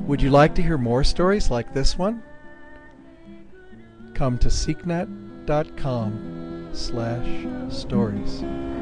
Would you like to hear more stories like this one? Come to seeknet.com/stories.